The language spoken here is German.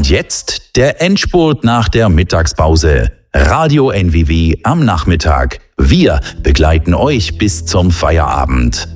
Und jetzt der Endspurt nach der Mittagspause. Radio NWW am Nachmittag. Wir begleiten euch bis zum Feierabend.